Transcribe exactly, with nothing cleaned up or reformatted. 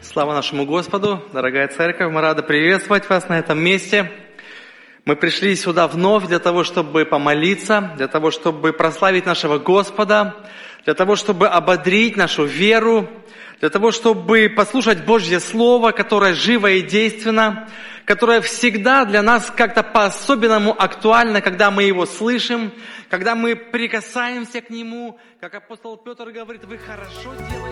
Слава нашему Господу, дорогая церковь, мы рады приветствовать вас на этом месте. Мы пришли сюда вновь для того, чтобы помолиться, для того, чтобы прославить нашего Господа, для того, чтобы ободрить нашу веру, для того, чтобы послушать Божье Слово, которое живо и действенно, которое всегда для нас как-то по-особенному актуально, когда мы его слышим, когда мы прикасаемся к нему. Как апостол Петр говорит, вы хорошо делаете.